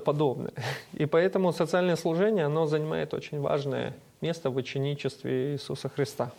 подобное. И поэтому социальное служение, оно занимает очень важное место в ученичестве Иисуса Христа.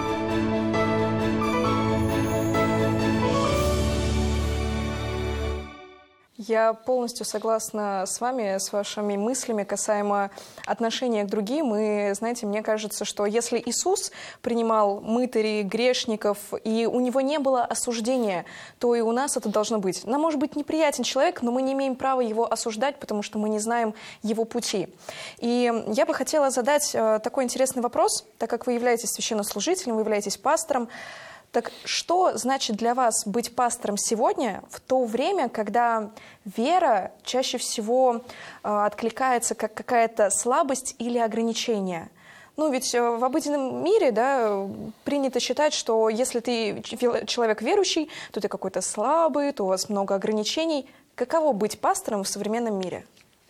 Я полностью согласна с вами, с вашими мыслями касаемо отношения к другим. И, знаете, мне кажется, что если Иисус принимал мытарей, грешников, и у него не было осуждения, то и у нас это должно быть. Нам может быть неприятен человек, но мы не имеем права его осуждать, потому что мы не знаем его пути. И я бы хотела задать такой интересный вопрос, так как вы являетесь священнослужителем, вы являетесь пастором. Так что значит для вас быть пастором сегодня, в то время, когда вера чаще всего откликается как какая-то слабость или ограничение? Ну, ведь в обыденном мире, да, принято считать, что если ты человек верующий, то ты какой-то слабый, то у вас много ограничений. Каково быть пастором в современном мире?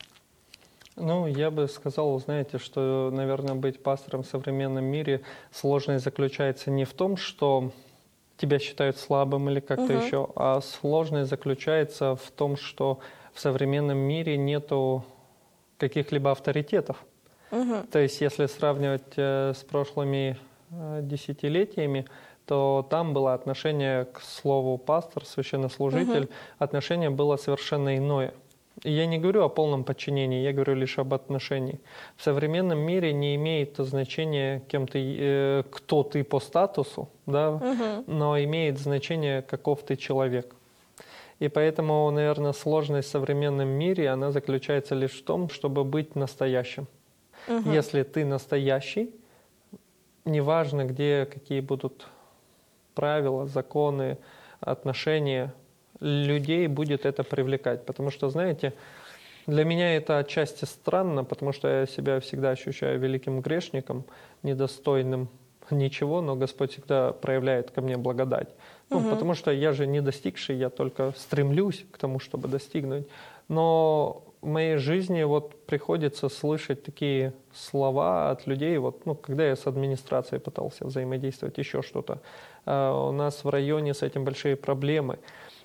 Ну, я бы сказал, знаете, что, наверное, быть пастором в современном мире сложность заключается не в том, что тебя считают слабым или как-то еще, а сложность заключается в том, что в современном мире нету каких-либо авторитетов. То есть, если сравнивать с прошлыми десятилетиями, то там было отношение к слову пастор, священнослужитель, отношение было совершенно иное. И я не говорю о полном подчинении, я говорю лишь об отношении. В современном мире не имеет значения, кто ты по статусу, да, но имеет значение, каков ты человек. И поэтому, наверное, сложность в современном мире, она заключается лишь в том, чтобы быть настоящим. Если ты настоящий, неважно, где какие будут правила, законы, отношения, людей будет это привлекать. Потому что, знаете, для меня это отчасти странно, потому что я себя всегда ощущаю великим грешником, недостойным ничего, но Господь всегда проявляет ко мне благодать. Ну, потому что я же не достигший, я только стремлюсь к тому, чтобы достигнуть. Но в моей жизни вот приходится слышать такие слова от людей, вот, ну, когда я с администрацией пытался взаимодействовать, еще что-то. У нас в районе с этим большие проблемы.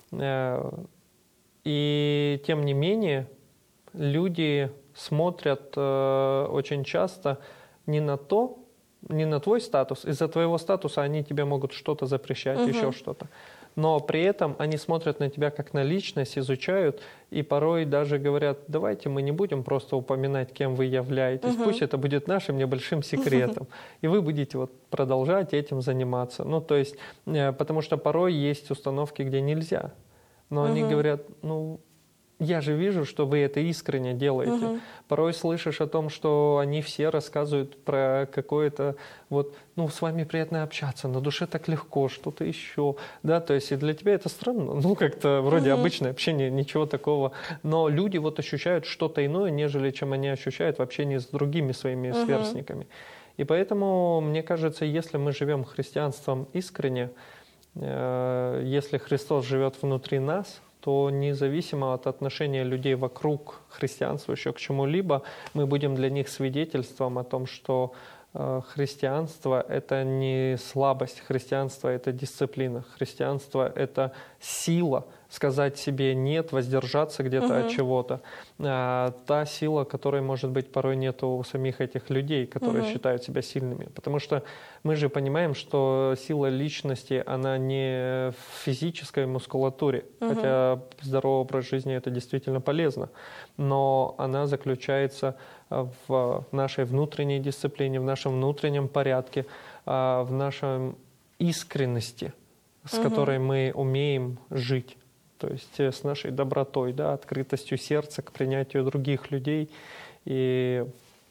И тем не менее, люди смотрят очень часто не на твой статус. Из-за твоего статуса они тебе могут что-то запрещать, еще что-то. Но при этом они смотрят на тебя как на личность, изучают и порой даже говорят: давайте мы не будем просто упоминать, кем вы являетесь, пусть это будет нашим небольшим секретом, и вы будете вот продолжать этим заниматься. Ну, то есть, потому что порой есть установки, где нельзя, но они говорят: ну, я же вижу, что вы это искренне делаете. Порой слышишь о том, что они все рассказывают про какое-то, вот, ну, с вами приятно общаться, на душе так легко, что-то еще, да, то есть и для тебя это странно, ну, как-то вроде обычное общение, ничего такого, но люди вот ощущают что-то иное, нежели чем они ощущают в общении с другими своими сверстниками. И поэтому, мне кажется, если мы живем христианством искренне, если Христос живет внутри нас, то независимо от отношения людей вокруг христианствующих к чему-либо, мы будем для них свидетельством о том, что христианство – это не слабость, христианство – это дисциплина, христианство – это сила сказать себе «нет», воздержаться где-то от чего-то. Та сила, которой, может быть, порой нет у самих этих людей, которые считают себя сильными. Потому что мы же понимаем, что сила личности, она не в физической мускулатуре, хотя здоровый образ жизни – это действительно полезно, но она заключается в нашей внутренней дисциплине, в нашем внутреннем порядке, в нашей искренности, с которой мы умеем жить. То есть с нашей добротой, да, открытостью сердца к принятию других людей. И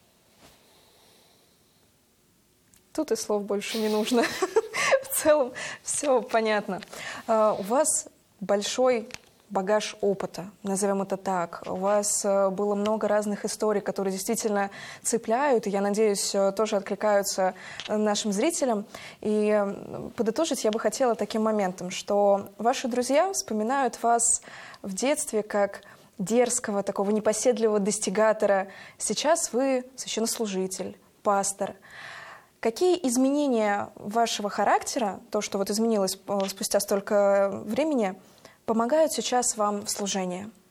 тут и слов больше не нужно. В целом все понятно. У вас большой багаж опыта, назовем это так. У вас было много разных историй, которые действительно цепляют, и, я надеюсь, тоже откликаются нашим зрителям. И подытожить я бы хотела таким моментом, что ваши друзья вспоминают вас в детстве как дерзкого, такого непоседливого достигатора. Сейчас вы священнослужитель, пастор. Какие изменения вашего характера, то, что вот изменилось спустя столько времени, помогают сейчас вам в служении?